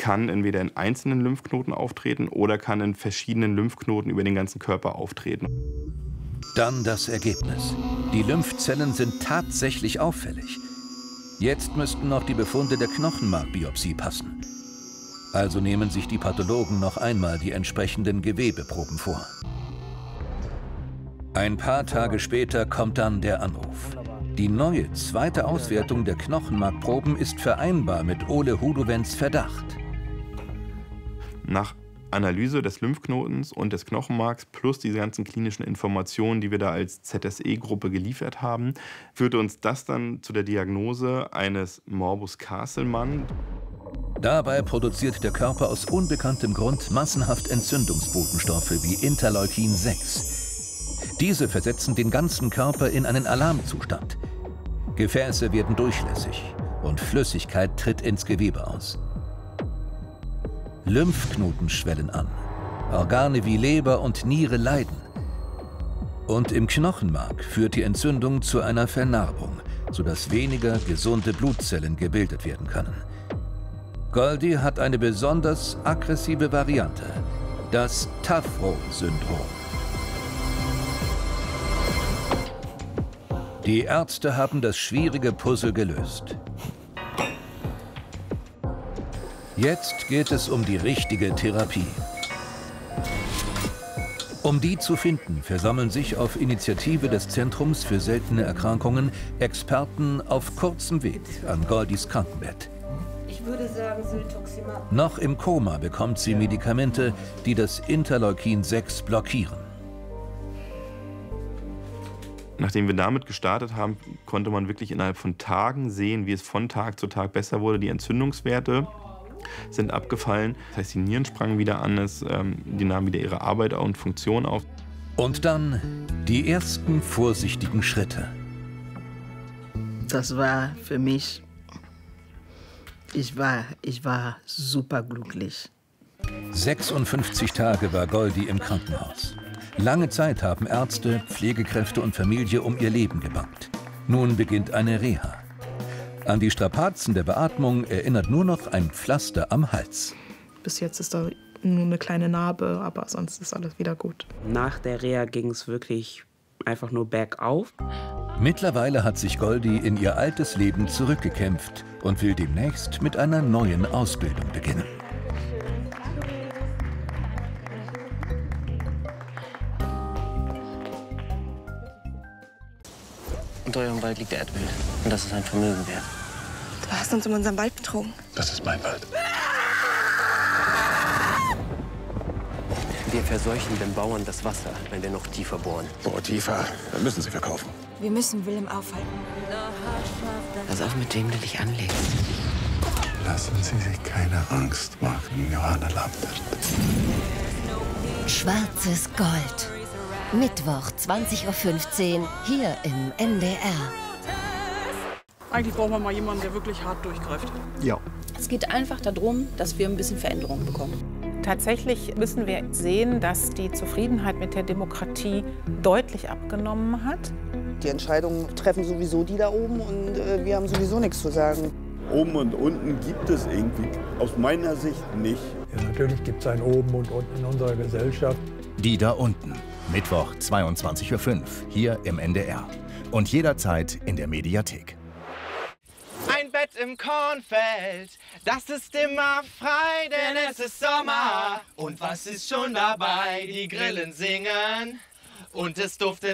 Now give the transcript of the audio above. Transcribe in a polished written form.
kann entweder in einzelnen Lymphknoten auftreten oder kann in verschiedenen Lymphknoten über den ganzen Körper auftreten. Dann das Ergebnis. Die Lymphzellen sind tatsächlich auffällig. Jetzt müssten noch die Befunde der Knochenmarkbiopsie passen. Also nehmen sich die Pathologen noch einmal die entsprechenden Gewebeproben vor. Ein paar Tage später kommt dann der Anruf. Die neue zweite Auswertung der Knochenmarkproben ist vereinbar mit Ole Hudowens Verdacht. Nach Analyse des Lymphknotens und des Knochenmarks plus diese ganzen klinischen Informationen, die wir da als ZSE-Gruppe geliefert haben, führte uns das dann zu der Diagnose eines Morbus Castleman. Dabei produziert der Körper aus unbekanntem Grund massenhaft Entzündungsbotenstoffe wie Interleukin 6. Diese versetzen den ganzen Körper in einen Alarmzustand. Gefäße werden durchlässig und Flüssigkeit tritt ins Gewebe aus. Lymphknoten schwellen an, Organe wie Leber und Niere leiden. Und im Knochenmark führt die Entzündung zu einer Vernarbung, sodass weniger gesunde Blutzellen gebildet werden können. Goldie hat eine besonders aggressive Variante, das Tafro-Syndrom. Die Ärzte haben das schwierige Puzzle gelöst. Jetzt geht es um die richtige Therapie. Um die zu finden, versammeln sich auf Initiative des Zentrums für seltene Erkrankungen Experten auf kurzem Weg an Goldies Krankenbett. Ich würde sagen, Syltoximab. Noch im Koma bekommt sie Medikamente, die das Interleukin 6 blockieren. Nachdem wir damit gestartet haben, konnte man wirklich innerhalb von Tagen sehen, wie es von Tag zu Tag besser wurde. Die Entzündungswerte sind abgefallen. Das heißt, die Nieren sprangen wieder an, die nahmen wieder ihre Arbeit und Funktion auf. Und dann die ersten vorsichtigen Schritte. Das war für mich, ich war super glücklich. 56 Tage war Goldie im Krankenhaus. Lange Zeit haben Ärzte, Pflegekräfte und Familie um ihr Leben gebangt. Nun beginnt eine Reha. An die Strapazen der Beatmung erinnert nur noch ein Pflaster am Hals. Bis jetzt ist da nur eine kleine Narbe, aber sonst ist alles wieder gut. Nach der Reha ging es wirklich einfach nur bergauf. Mittlerweile hat sich Goldie in ihr altes Leben zurückgekämpft und will demnächst mit einer neuen Ausbildung beginnen. Unter eurem Wald liegt der Erdöl. Und das ist ein Vermögen wert. Du hast uns um unseren Wald betrogen. Das ist mein Wald. Wir verseuchen den Bauern das Wasser, wenn wir noch tiefer bohren. Boah, tiefer. Dann müssen sie verkaufen. Wir müssen Willem aufhalten. Pass auf, mit wem du dich anlegst. Lassen Sie sich keine Angst machen, Johanna Lambert. Schwarzes Gold. Mittwoch, 20:15 Uhr, hier im NDR. Eigentlich brauchen wir mal jemanden, der wirklich hart durchgreift. Ja. Es geht einfach darum, dass wir ein bisschen Veränderung bekommen. Tatsächlich müssen wir sehen, dass die Zufriedenheit mit der Demokratie deutlich abgenommen hat. Die Entscheidungen treffen sowieso die da oben und wir haben sowieso nichts zu sagen. Oben und unten gibt es irgendwie aus meiner Sicht nicht. Ja, natürlich gibt es ein Oben und Unten in unserer Gesellschaft. Die da unten. Mittwoch 22:05 Uhr hier im NDR. Und jederzeit in der Mediathek. Ein Bett im Kornfeld, das ist immer frei, denn es ist Sommer. Und was ist schon dabei? Die Grillen singen und es duftet